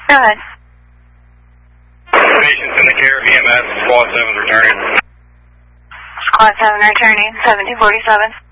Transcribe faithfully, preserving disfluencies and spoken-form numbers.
Go ahead. Patients in the care of E M S, Squad seven returning. Squad seven returning, seventeen forty-seven.